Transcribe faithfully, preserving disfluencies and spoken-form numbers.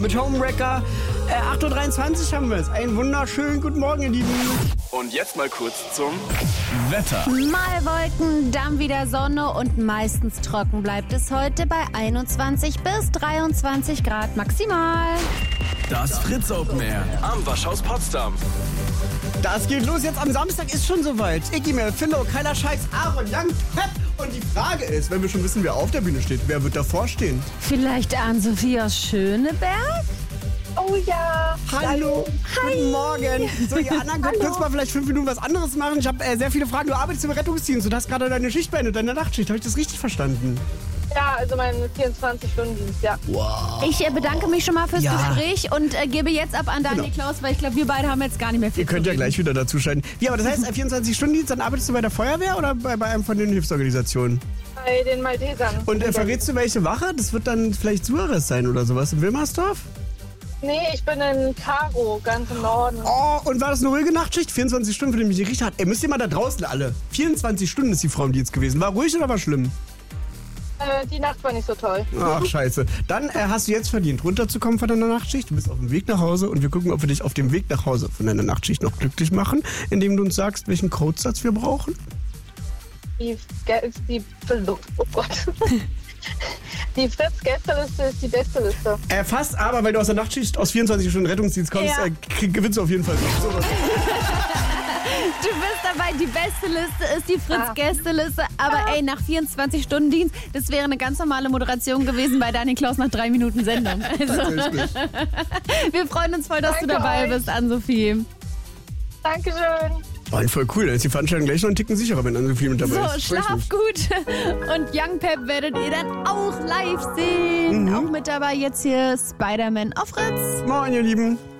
Mit Homewrecker. Äh, acht Uhr dreiundzwanzig haben wir es. Einen wunderschönen guten Morgen, ihr Lieben. Und jetzt mal kurz zum Wetter. Mal Wolken, dann wieder Sonne und meistens trocken bleibt es heute bei einundzwanzig bis dreiundzwanzig Grad maximal. Das Fritz Open Air am Waschhaus Potsdam. Das geht los jetzt am Samstag, ist schon soweit. Iggy, Mel, Philo, Kyla Scheiß, Aaron, Young, Pep. Und die Frage ist, wenn wir schon wissen, wer auf der Bühne steht, wer wird davor stehen? Vielleicht Ann-Sophie aus Schöneberg? Oh ja. Hallo. Hi. Guten Morgen. So, ihr anderen könnt kurz mal vielleicht fünf Minuten was anderes machen. Ich habe äh, sehr viele Fragen. Du arbeitest im Rettungsdienst. Du hast gerade deine Schicht beendet, deine Nachtschicht. Habe ich das richtig verstanden? Ja, also mein vierundzwanzig-Stunden-Dienst, ja. Wow. Ich äh, bedanke mich schon mal fürs Ja. Gespräch und äh, gebe jetzt ab an Daniel Genau. Klaus, weil ich glaube, wir beide haben jetzt gar nicht mehr viel Ihr könnt zu ja reden. gleich wieder dazu schalten. Wie, aber das heißt, vierundzwanzig-Stunden-Dienst, dann arbeitest du bei der Feuerwehr oder bei, bei einem von den Hilfsorganisationen? Bei den Maltesern. Und äh, verrätst du welche Wache? Das wird dann vielleicht Suarez sein oder sowas in Wilmersdorf? Nee, ich bin in Karo, ganz im Norden. Oh, und war das eine ruhige Nachtschicht? vierundzwanzig Stunden, für den mich die Richter hat. Ey, müsst ihr mal da draußen alle. vierundzwanzig Stunden ist die Frau im Dienst gewesen. War ruhig oder war schlimm? Äh, die Nacht war nicht so toll. Ach, scheiße. Dann äh, hast du jetzt verdient, runterzukommen von deiner Nachtschicht. Du bist auf dem Weg nach Hause und wir gucken, ob wir dich auf dem Weg nach Hause von deiner Nachtschicht noch glücklich machen, indem du uns sagst, welchen Codesatz wir brauchen. Die, Ge- die, oh Gott. Die Fritz-Gästeliste ist die beste Liste. Äh, fast, aber weil du aus der Nachtschicht aus vierundzwanzig Stunden Rettungsdienst kommst, Ja. äh, krieg, gewinnst du auf jeden Fall. So, was. Du bist dabei, die beste Liste ist die Ah. Fritz-Gästeliste. Aber ey, nach vierundzwanzig Stunden Dienst, das wäre eine ganz normale Moderation gewesen bei Daniel Klaus nach drei Minuten Sendung. Also, Tatsächlich. wir freuen uns voll, dass Danke du dabei euch. bist, Ann-Sophie. Dankeschön. Oh, voll cool. Dann ist die Veranstaltung gleich noch einen Ticken sicherer, wenn Ann-Sophie mit dabei So, ist. Freut schlaf mich. gut. Und Young Pep werdet ihr dann auch live sehen. Mhm. Auch mit dabei jetzt hier Spider-Man auf Fritz. Moin, ihr Lieben.